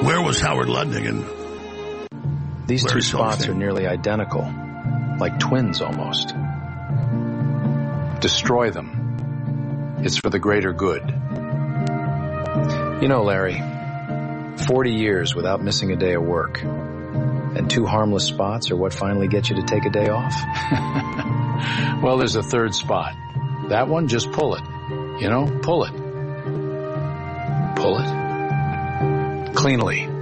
Where was Howard Lutnick and These Larry two spots Silverstein? are nearly identical, like twins almost. Destroy them. It's for the greater good. You know, Larry, 40 years without missing a day of work, and 2 harmless spots are what finally get you to take a day off? Well, there's a third spot. That one, just pull it. You know, pull it. Pull it. Cleanly.